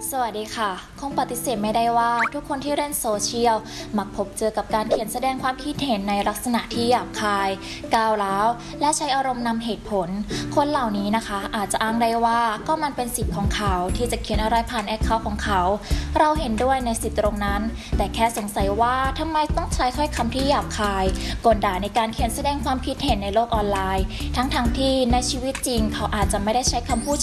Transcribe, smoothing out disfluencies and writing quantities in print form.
สวัสดีค่ะคงปฏิเสธไม่ได้ว่าทุกคนที่เล่นโซเชียลมักพบเจอกับการเขียนแสดงความคิดเห็นในลักษณะที่หยาบคายก้าวร้าวและใช้อารมณ์นำเหตุผลคนเหล่านี้นะคะอาจจะอ้างได้ว่าก็มันเป็นสิทธิ์ของเขาที่จะเขียนอะไรผ่านแอคเคาท์ของเขาเราเห็นด้วยในสิทธิ์ตรงนั้นแต่แค่สงสัยว่าทำไมต้องใช้ถ้อยคำที่หยาบคายกลด่าในการเขียนแสดงความคิดเห็นในโลกออนไลน์ทั้งที่ในชีวิตจริงเขาอาจจะไม่ได้ใช้คำพูด